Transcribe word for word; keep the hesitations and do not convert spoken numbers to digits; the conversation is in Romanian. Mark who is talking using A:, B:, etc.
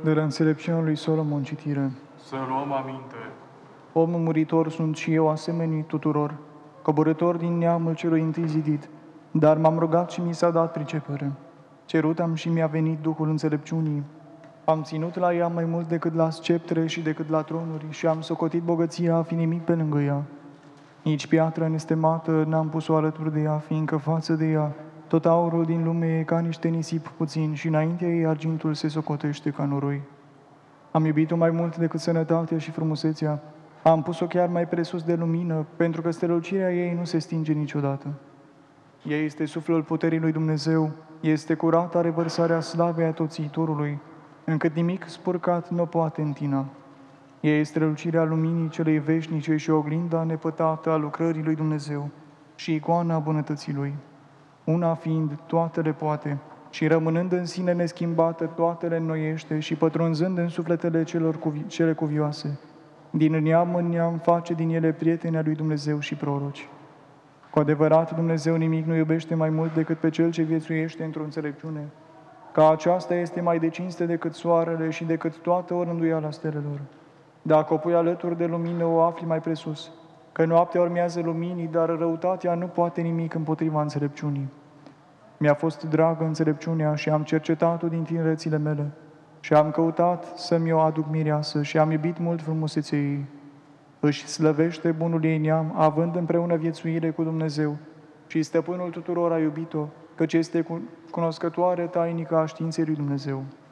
A: De la înțelepciunea lui Solomon citire.
B: Să luăm aminte.
A: Omul muritor sunt și eu asemenii tuturor, coborător din neamul celui întâi zidit, dar m-am rugat și mi s-a dat pricepere. Cerut am și mi-a venit Duhul înțelepciunii. Am ținut la ea mai mult decât la sceptre și decât la tronuri și am socotit bogăția a fi nimic pe lângă ea. Nici piatră nestemată n-am pus-o alături de ea, fiindcă față de ea tot aurul din lume e ca niște nisip puțin și înaintea ei argintul se socotește ca noroi. Am iubit-o mai mult decât sănătatea și frumusețea. Am pus-o chiar mai presus de lumină, pentru că strălucirea ei nu se stinge niciodată. Ea este suflul puterii lui Dumnezeu, este curată revărsarea slavei atoțitorului, încât nimic spurcat nu poate întina. Ea este strălucirea luminii celei veșnice și oglinda nepătată a lucrării lui Dumnezeu și icoana bunătății lui. Una fiind, toate le poate, și rămânând în sine neschimbată, toate le înnoiește și pătrunzând în sufletele celor cuvi- cele cuvioase. Din neam în neam face din ele prieteni al lui Dumnezeu și proroci. Cu adevărat, Dumnezeu nimic nu iubește mai mult decât pe cel ce viețuiește într-o înțelepciune, că aceasta este mai de cinste decât soarele și decât toată orânduiala stelelor. Dacă o pui alături de lumină, o afli mai presus, că noaptea urmează luminii, dar răutatea nu poate nimic împotriva înțelepciunii. Mi-a fost dragă înțelepciunea și am cercetat-o din tinerețile mele și am căutat să-mi o aduc mireasă și am iubit mult frumusețea ei. Își slăvește bunul ei neam, având împreună viețuire cu Dumnezeu și stăpânul tuturor a iubit-o, căci este cunoscătoare tainică a științei lui Dumnezeu.